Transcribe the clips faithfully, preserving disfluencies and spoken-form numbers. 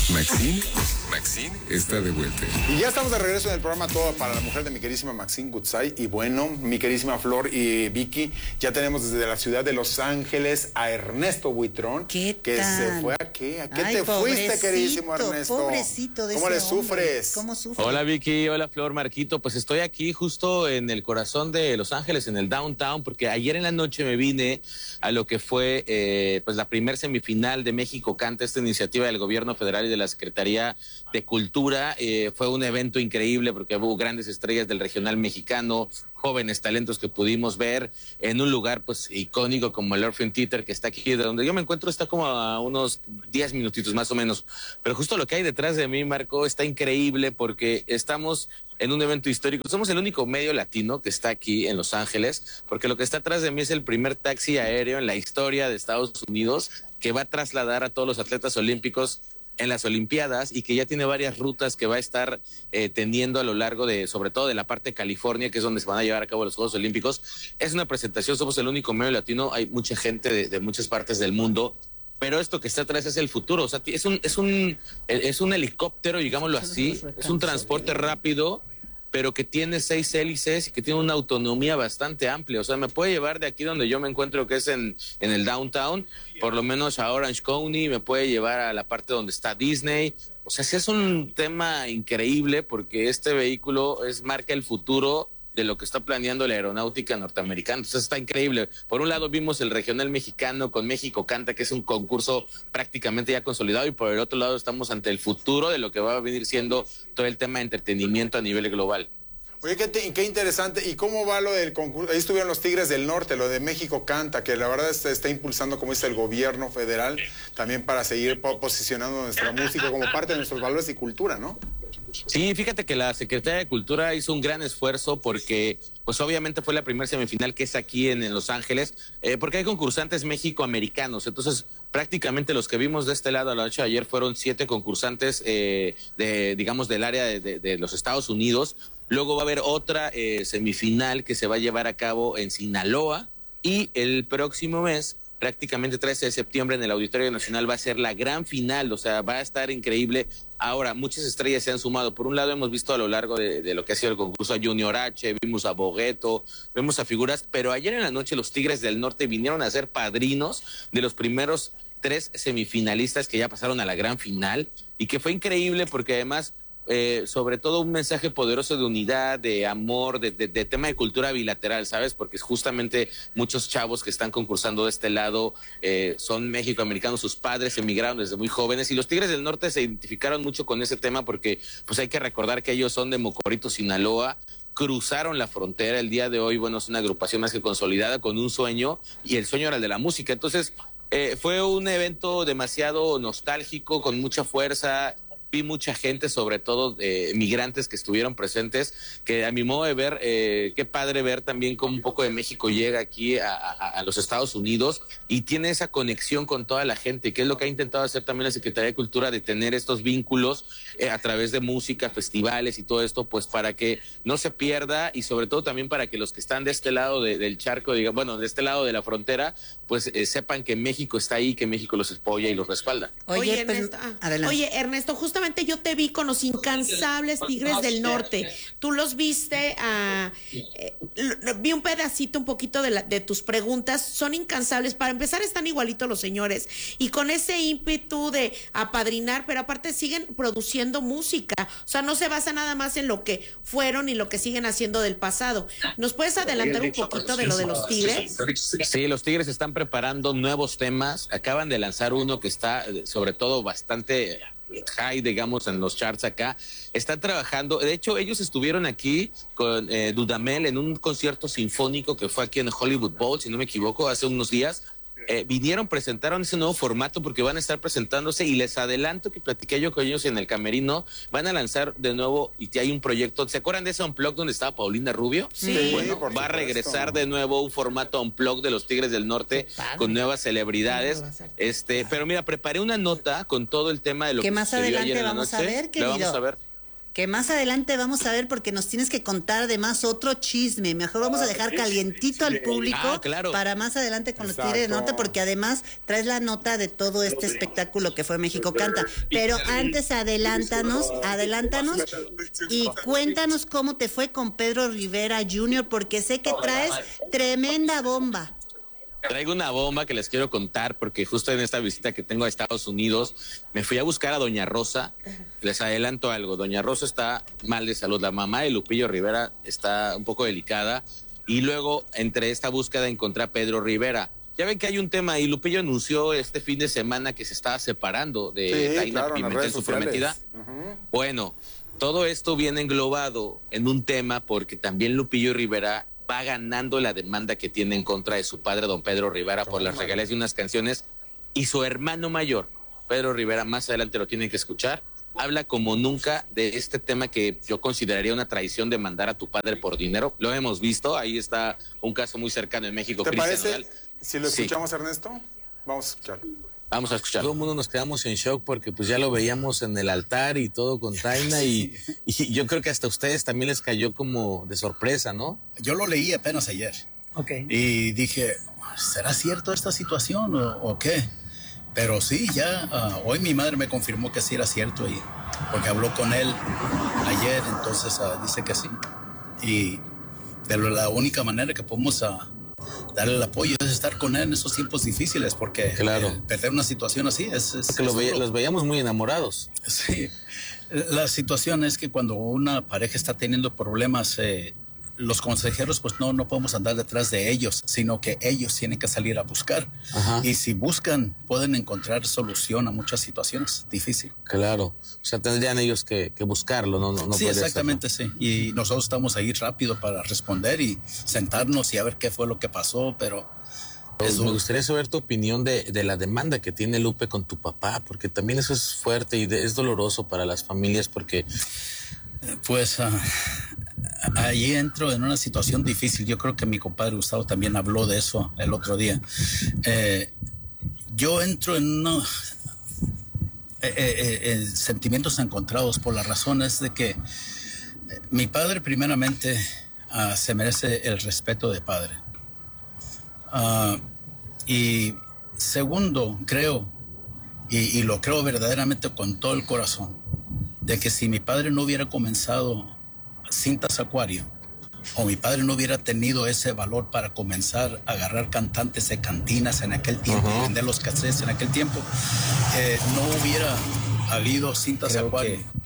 Maxine, Maxine está de vuelta. Y ya estamos de regreso en el programa Todo para la Mujer de mi queridísima Maxine Goodside. Y bueno, mi queridísima Flor y Vicky, ya tenemos desde la ciudad de Los Ángeles a Ernesto Buitrón. ¿Qué que tal? se fue a qué? ¿A qué Ay, te fuiste, queridísimo Ernesto? Pobrecito de ¿Cómo ese le sufres? hombre. ¿Cómo sufre? Hola Vicky, hola Flor, Marquito. Pues estoy aquí justo en el corazón de Los Ángeles, en el downtown, porque ayer en la noche me vine a lo que fue eh, pues la primer semifinal de México Canta, esta iniciativa del gobierno federal y de la Secretaría de Cultura. Eh, fue un evento increíble porque hubo grandes estrellas del regional mexicano, jóvenes talentos que pudimos ver en un lugar pues icónico como el Orpheum Theater, que está aquí de donde yo me encuentro, está como a unos diez minutitos más o menos. Pero justo lo que hay detrás de mí, Marco, está increíble porque estamos en un evento histórico. Somos el único medio latino que está aquí en Los Ángeles, porque lo que está atrás de mí es el primer taxi aéreo en la historia de Estados Unidos que va a trasladar a todos los atletas olímpicos en las Olimpiadas y que ya tiene varias rutas que va a estar eh, teniendo a lo largo de, sobre todo de la parte de California, que es donde se van a llevar a cabo los Juegos Olímpicos. Es una presentación, somos el único medio latino, hay mucha gente de, de muchas partes del mundo, pero esto que está atrás es el futuro. O sea, es un, es un, es un helicóptero, digámoslo así, es un transporte rápido, pero que tiene seis hélices y que tiene una autonomía bastante amplia. O sea, me puede llevar de aquí donde yo me encuentro, que es en, en el downtown, por lo menos a Orange County, me puede llevar a la parte donde está Disney. O sea, sí es un tema increíble porque este vehículo es marca el futuro de lo que está planeando la aeronáutica norteamericana. Entonces está increíble. Por un lado vimos el regional mexicano con México Canta, que es un concurso prácticamente ya consolidado, y por el otro lado estamos ante el futuro de lo que va a venir siendo todo el tema de entretenimiento a nivel global. Oye, qué, te, qué interesante. ¿Y cómo va lo del concurso? Ahí estuvieron los Tigres del Norte, lo de México Canta, que la verdad está, está impulsando, como dice el gobierno federal, también para seguir posicionando nuestra música como parte de nuestros valores y cultura, ¿no? Sí, fíjate que la Secretaría de Cultura hizo un gran esfuerzo porque, pues obviamente fue la primera semifinal que es aquí en, en Los Ángeles, eh, porque hay concursantes mexicoamericanos. Entonces, prácticamente los que vimos de este lado a la noche de ayer fueron siete concursantes, eh, de, digamos, del área de, de, de los Estados Unidos. Luego va a haber otra eh, semifinal que se va a llevar a cabo en Sinaloa, y el próximo mes, prácticamente trece de septiembre, en el Auditorio Nacional va a ser la gran final. O sea, va a estar increíble. Ahora, muchas estrellas se han sumado. Por un lado, hemos visto a lo largo de, de lo que ha sido el concurso a Junior H, vimos a Bogueto, vemos a figuras, pero ayer en la noche los Tigres del Norte vinieron a ser padrinos de los primeros tres semifinalistas que ya pasaron a la gran final, y que fue increíble porque además, Eh, sobre todo un mensaje poderoso de unidad, de amor, de, de, de tema de cultura bilateral, ¿sabes? Porque justamente muchos chavos que están concursando de este lado eh, son mexicoamericanos, sus padres emigraron desde muy jóvenes, y los Tigres del Norte se identificaron mucho con ese tema porque pues hay que recordar que ellos son de Mocorito, Sinaloa, cruzaron la frontera. El día de hoy, bueno, es una agrupación más que consolidada con un sueño, y el sueño era el de la música. Entonces eh, fue un evento demasiado nostálgico, con mucha fuerza. Vi mucha gente, sobre todo eh, migrantes que estuvieron presentes, que a mi modo de ver, eh, qué padre ver también cómo un poco de México llega aquí a, a, a los Estados Unidos y tiene esa conexión con toda la gente, que es lo que ha intentado hacer también la Secretaría de Cultura, de tener estos vínculos eh, a través de música, festivales y todo esto, pues para que no se pierda, y sobre todo también para que los que están de este lado de, del charco, digamos, bueno, de este lado de la frontera, pues eh, sepan que México está ahí, que México los apoya y los respalda. Oye, Oye, pues, Ernesto, ah, adelante. oye, Ernesto, justamente yo te vi con los incansables Tigres del Norte. Tú los viste, a, eh, lo- vi un pedacito, un poquito de, la, de tus preguntas. Son incansables. Para empezar, están igualitos los señores, y con ese ímpetu de apadrinar, pero aparte siguen produciendo música. O sea, no se basa nada más en lo que fueron y lo que siguen haciendo del pasado. ¿Nos puedes adelantar un poquito de lo de los Tigres? Sí, los Tigres están preparando nuevos temas. Acaban de lanzar uno que está, eh, sobre todo, bastante high, digamos, en los charts acá. Están trabajando. De hecho, ellos estuvieron aquí con eh, Dudamel en un concierto sinfónico que fue aquí en Hollywood Bowl, si no me equivoco, hace unos días. Eh, vinieron, presentaron ese nuevo formato porque van a estar presentándose, y les adelanto que platiqué yo con ellos en el camerino, van a lanzar de nuevo, y hay un proyecto. ¿Se acuerdan de ese Unplugged donde estaba Paulina Rubio? Sí. Bueno, por va a supuesto. regresar de nuevo un formato Unplugged de los Tigres del Norte con nuevas celebridades. Este, pero mira, preparé una nota con todo el tema de lo ¿Qué que más sucedió adelante ayer en la vamos a noche. ver, La querido? vamos a ver. que más adelante vamos a ver porque nos tienes que contar además otro chisme. Mejor vamos a dejar calientito al público ah, claro. para más adelante con Exacto. los Tigres del Norte, porque además traes la nota de todo este espectáculo que fue México Canta. Pero antes adelántanos, adelántanos y cuéntanos cómo te fue con Pedro Rivera junior, porque sé que traes tremenda bomba. Traigo una bomba que les quiero contar porque justo en esta visita que tengo a Estados Unidos me fui a buscar a Doña Rosa. Les adelanto algo, Doña Rosa está mal de salud, la mamá de Lupillo Rivera está un poco delicada y luego entre esta búsqueda encontré a Pedro Rivera. Ya ven que hay un tema y Lupillo anunció este fin de semana que se estaba separando de Sí, Taina claro, en las Pimentel, redes su sociales. prometida. Ujú. Bueno, todo esto viene englobado en un tema porque también Lupillo Rivera va ganando la demanda que tiene en contra de su padre, don Pedro Rivera, por las regalías de unas canciones, y su hermano mayor, Pedro Rivera, más adelante lo tienen que escuchar, habla como nunca de este tema que yo consideraría una traición de mandar a tu padre por dinero. Lo hemos visto, ahí está un caso muy cercano en México. ¿Te Cristian parece? Nodal. Si lo Sí. escuchamos, Ernesto, vamos a escuchar. Vamos a escuchar. Todo el mundo nos quedamos en shock porque pues ya lo veíamos en el altar y todo con Taina y, y yo creo que hasta a ustedes también les cayó como de sorpresa, ¿no? Yo lo leí apenas ayer. Ok. Y dije, ¿será cierto esta situación o, o qué? Pero sí, ya uh, hoy mi madre me confirmó que sí era cierto y porque habló con él ayer, entonces uh, dice que sí. Y de la única manera que podemos uh, darle el apoyo es estar con él en esos tiempos difíciles, porque Claro. eh, perder una situación así es... es Porque lo es ve- duro. los veíamos muy enamorados. Sí, la situación es que cuando una pareja está teniendo problemas, eh, los consejeros pues no, no podemos andar detrás de ellos, sino que ellos tienen que salir a buscar. Ajá. Y si buscan, pueden encontrar solución a muchas situaciones difíciles. Claro. O sea, tendrían ellos que, que buscarlo, ¿no? no, no Sí, puede ser, exactamente, sí. Y nosotros estamos ahí rápido para responder y sentarnos y a ver qué fue lo que pasó, pero... Pues es me duro. gustaría saber tu opinión de, de la demanda que tiene Lupe con tu papá, porque también eso es fuerte y de- es doloroso para las familias porque... Pues uh, ahí entro en una situación difícil. Yo creo que mi compadre Gustavo también habló de eso el otro día. Eh, yo entro en unos eh, eh, eh, sentimientos encontrados por las razones de que eh, mi padre primeramente uh, se merece el respeto de padre. Uh, y segundo, creo, y, y lo creo verdaderamente con todo el corazón, de que si mi padre no hubiera comenzado Cintas Acuario, o mi padre no hubiera tenido ese valor para comenzar a agarrar cantantes de cantinas en aquel tiempo, Ajá. vender los cassettes en aquel tiempo, eh, no hubiera habido Cintas Creo Acuario. que-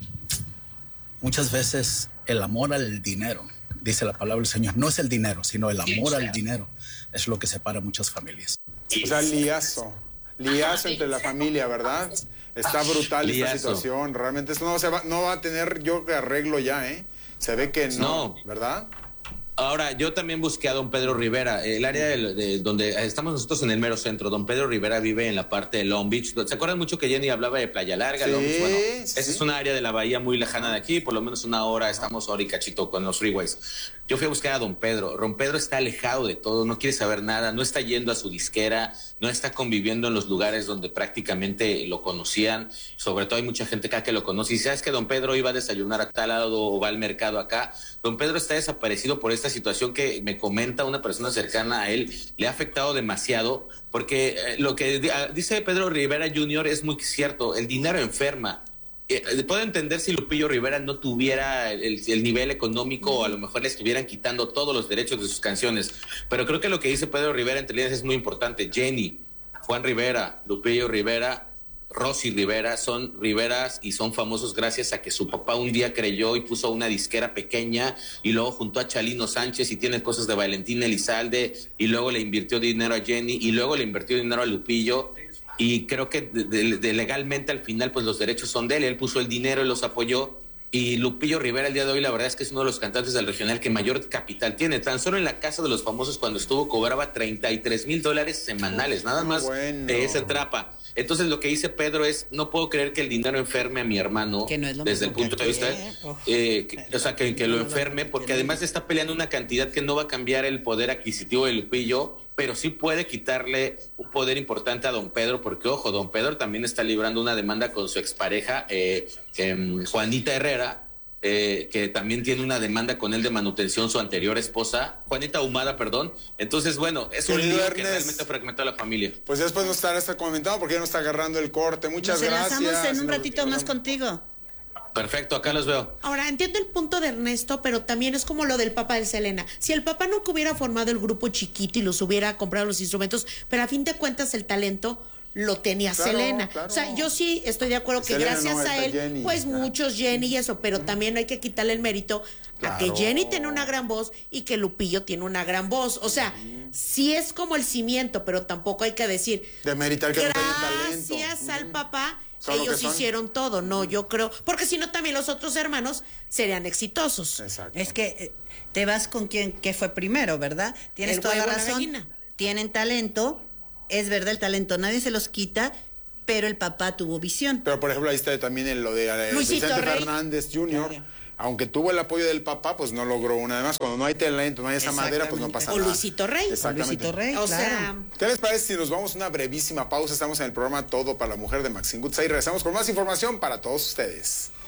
Muchas veces el amor al dinero, dice la palabra del Señor, no es el dinero, sino el amor al dinero, es lo que separa muchas familias. O sea, liazo. Liazo entre la familia, ¿verdad? Está brutal Liazo. esta situación. Realmente esto no, se va, no va a tener yo que arreglo ya, ¿eh? Se ve que no, No. ¿verdad? Ahora, yo también busqué a don Pedro Rivera, el área de, de donde estamos nosotros en el mero centro. Don Pedro Rivera vive en la parte de Long Beach. ¿Se acuerdan mucho que Jenny hablaba de Playa Larga? Sí, Long Beach? Bueno, sí. esa es una área de la bahía muy lejana de aquí, por lo menos una hora, estamos ahora y cachito con los freeways. Yo fui a buscar a don Pedro. Don Pedro está alejado de todo, no quiere saber nada, no está yendo a su disquera, no está conviviendo en los lugares donde prácticamente lo conocían. Sobre todo hay mucha gente acá que lo conoce. Y sabes que don Pedro iba a desayunar a tal lado o va al mercado acá. Don Pedro está desaparecido por esta situación que me comenta una persona cercana a él. Le ha afectado demasiado porque eh, lo que di- ah, dice Pedro Rivera junior es muy cierto. El dinero enferma. Eh, puedo entender si Lupillo Rivera no tuviera el, el nivel económico o a lo mejor le estuvieran quitando todos los derechos de sus canciones, pero creo que lo que dice Pedro Rivera entre líneas es muy importante. Jenny, Juan Rivera, Lupillo Rivera, Rosy Rivera son Riveras y son famosos gracias a que su papá un día creyó y puso una disquera pequeña y luego juntó a Chalino Sánchez y tiene cosas de Valentín Elizalde y luego le invirtió dinero a Jenny y luego le invirtió dinero a Lupillo. Y creo que de, de, de legalmente al final pues los derechos son de él, él puso el dinero y los apoyó. Y Lupillo Rivera el día de hoy la verdad es que es uno de los cantantes del regional que mayor capital tiene. Tan solo en la Casa de los Famosos cuando estuvo cobraba treinta y tres mil dólares semanales, nada más Bueno. de esa trapa. Entonces lo que dice Pedro es, no puedo creer que el dinero enferme a mi hermano Que no es lo desde el mismo punto que de vista, tiempo. eh, que- o sea, que, que lo enferme, porque además está peleando una cantidad que no va a cambiar el poder adquisitivo de Lupillo, pero sí puede quitarle un poder importante a don Pedro, porque ojo, don Pedro también está librando una demanda con su expareja, eh, em, Juanita Herrera, eh, que también tiene una demanda con él de manutención, su anterior esposa, Juanita Ahumada, perdón. Entonces, bueno, es un Querido lío que Ernest, realmente fragmentó a la familia. Pues después nos estará está comentando porque ya nos está agarrando el corte. Muchas Nos gracias. enlazamos en un Nos- ratito más contigo. Perfecto, acá los veo. Ahora, entiendo el punto de Ernesto, pero también es como lo del papá de Selena. Si el papá nunca hubiera formado el grupo chiquito y los hubiera comprado los instrumentos, pero a fin de cuentas el talento lo tenía Claro, Selena. claro. O sea, yo sí estoy de acuerdo que Selena gracias no, a está él, Jenny, pues claro. muchos Jenny y eso, pero también no hay que quitarle el mérito a que Claro. Jenny tiene una gran voz y que Lupillo tiene una gran voz. O sea, sí es como el cimiento, pero tampoco hay que decir Demeritar que no tienen talento. gracias al papá. Son lo Ellos que son. hicieron todo, no, yo creo, porque si no también los otros hermanos serían exitosos. Exacto. Es que eh, te vas con quien que fue primero, ¿verdad? Tienes El toda la huevo, la razón. gallina. Tienen talento, es verdad el talento, nadie se los quita, pero el papá tuvo visión. Pero por ejemplo ahí está también en lo de eh, Luisito Vicente Rey. Fernández junior Claro. Aunque tuvo el apoyo del papá, pues no logró una. Además, cuando no hay talento, no hay esa madera, pues no pasa O nada. Luisito Rey. O Exactamente. Luisito Rey, O claro. sea, ¿Qué les parece si nos vamos a una brevísima pausa? Estamos en el programa Todo para la Mujer de Maxine Goods. Ahí regresamos con más información para todos ustedes.